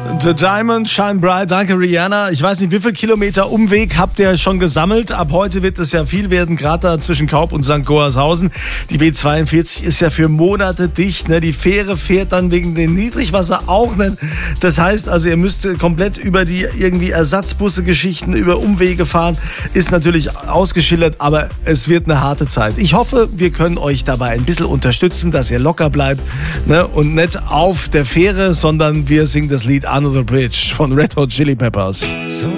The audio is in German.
The Diamond Shine Bright, danke Rihanna. Ich weiß nicht, wie viel Kilometer Umweg habt ihr schon gesammelt? Ab heute wird es ja viel werden, gerade da zwischen Kaub und St. Goarshausen. Die B42 ist ja für Monate dicht. Ne? Die Fähre fährt dann wegen dem Niedrigwasser auch nicht. Das heißt also, ihr müsst komplett über die irgendwie Ersatzbusse-Geschichten, über Umwege fahren. Ist natürlich ausgeschildert, aber es wird eine harte Zeit. Ich hoffe, wir können euch dabei ein bisschen unterstützen, dass ihr locker bleibt, ne? Und nicht auf der Fähre, sondern wir singen das Lied Under the Bridge von Red Hot Chili Peppers.